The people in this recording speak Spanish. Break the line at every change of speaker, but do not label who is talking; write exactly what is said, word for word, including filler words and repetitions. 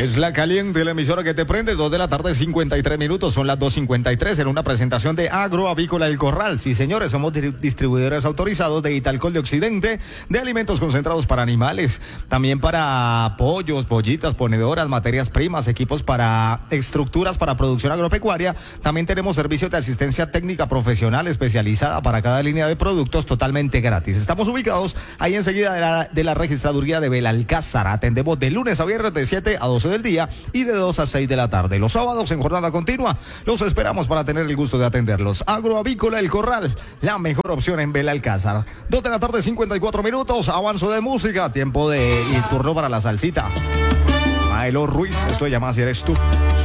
Es la caliente, la emisora que te prende, dos de la tarde, cincuenta y tres minutos, son las dos cincuenta y tres en una presentación de Agroavícola El Corral. Sí, señores, somos distribuidores autorizados de Italcol de Occidente, de alimentos concentrados para animales, también para pollos, pollitas, ponedoras, materias primas, equipos para estructuras para producción agropecuaria. También tenemos servicios de asistencia técnica profesional especializada para cada línea de productos totalmente gratis. Estamos ubicados ahí enseguida de la, de la registraduría de Belalcázar. Atendemos de lunes a viernes de siete a doce del día y de dos a seis de la tarde. Los sábados en jornada continua los esperamos para tener el gusto de atenderlos. Agroavícola El Corral, la mejor opción en Belalcázar. dos de la tarde, cincuenta y cuatro minutos, avanzo de música, tiempo de y turno para la salsita. Maelo Ruiz, esto de llamar si eres tú.